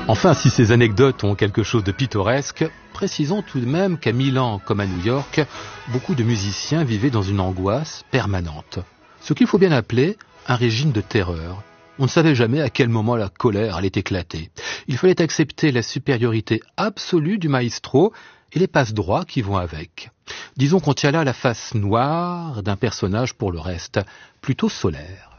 Enfin, si ces anecdotes ont quelque chose de pittoresque, précisons tout de même qu'à Milan comme à New York, beaucoup de musiciens vivaient dans une angoisse permanente. Ce qu'il faut bien appeler un régime de terreur. On ne savait jamais à quel moment la colère allait éclater. Il fallait accepter la supériorité absolue du maestro et les passe-droits qui vont avec. Disons qu'on tient là la face noire d'un personnage pour le reste plutôt solaire.